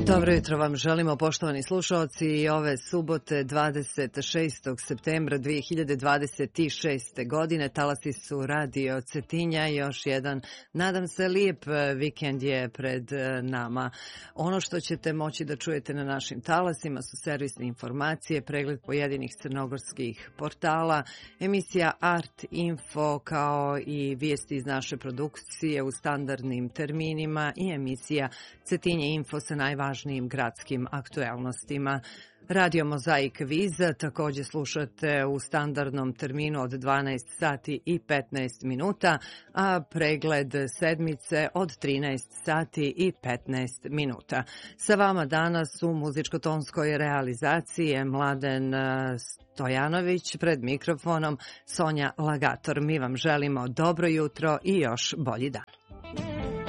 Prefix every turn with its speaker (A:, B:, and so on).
A: Dobro jutro vam želimo, poštovani slušalci, i ove subote 26. septembra 2026. godine. Talasi su Radio Cetinja, još jedan, nadam se, lijep vikend je pred nama. Ono što ćete moći da čujete na našim talasima su servisne informacije, pregled pojedinih crnogorskih portala, emisija Art Info, kao i vijesti iz naše produkcije u standardnim terminima i emisija Cetinje Info sa najvažnijim gradskim aktuelnostima. Radio Mozaik Viza također slušate u standardnom terminu od 12 sati i 15 minuta, a pregled sedmice od 13 sati i 15 minuta. Sa vama danas u muzičko-tonskoj realizaciji je Mladen Stojanović, pred mikrofonom Sonja Lagator. Mi vam želimo dobro jutro i još bolji dan.